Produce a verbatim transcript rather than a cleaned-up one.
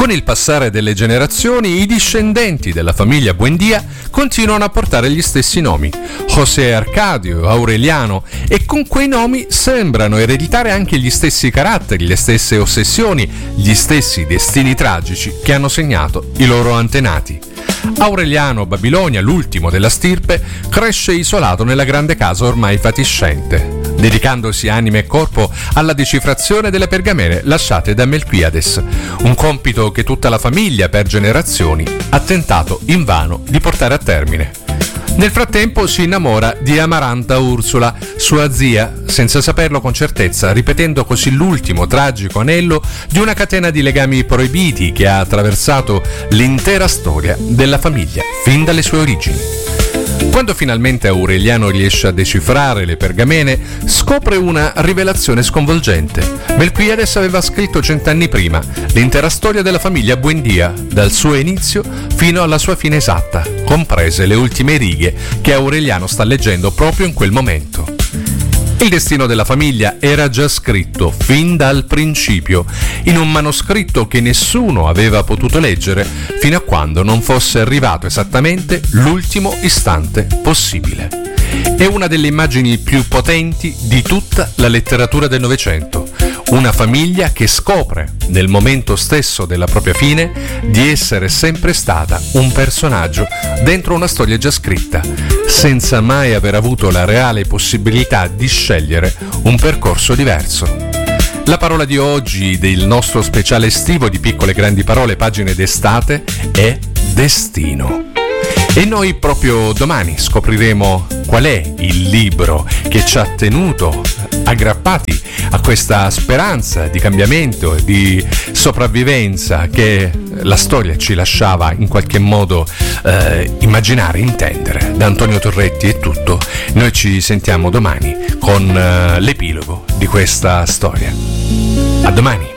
Con il passare delle generazioni, i discendenti della famiglia Buendia continuano a portare gli stessi nomi, José Arcadio, Aureliano, e con quei nomi sembrano ereditare anche gli stessi caratteri, le stesse ossessioni, gli stessi destini tragici che hanno segnato i loro antenati. Aureliano Babilonia, l'ultimo della stirpe, cresce isolato nella grande casa ormai fatiscente, dedicandosi anima e corpo alla decifrazione delle pergamene lasciate da Melquiades, un compito che tutta la famiglia per generazioni ha tentato invano di portare a termine. Nel frattempo si innamora di Amaranta Ursula, sua zia, senza saperlo con certezza, ripetendo così l'ultimo tragico anello di una catena di legami proibiti che ha attraversato l'intera storia della famiglia, fin dalle sue origini. Quando finalmente Aureliano riesce a decifrare le pergamene, scopre una rivelazione sconvolgente. Melquiades aveva scritto cent'anni prima l'intera storia della famiglia Buendia, dal suo inizio fino alla sua fine esatta, comprese le ultime righe che Aureliano sta leggendo proprio in quel momento. Il destino della famiglia era già scritto fin dal principio, in un manoscritto che nessuno aveva potuto leggere fino a quando non fosse arrivato esattamente l'ultimo istante possibile. È una delle immagini più potenti di tutta la letteratura del Novecento. Una famiglia che scopre, nel momento stesso della propria fine, di essere sempre stata un personaggio dentro una storia già scritta, senza mai aver avuto la reale possibilità di scegliere un percorso diverso. La parola di oggi del nostro speciale estivo di Piccole Grandi Parole, pagine d'estate, è destino. E noi proprio domani scopriremo qual è il libro che ci ha tenuto aggrappati a questa speranza di cambiamento e di sopravvivenza che la storia ci lasciava in qualche modo eh, immaginare, intendere. Da Antonio Torretti è tutto. Noi ci sentiamo domani con eh, l'epilogo di questa storia. A domani.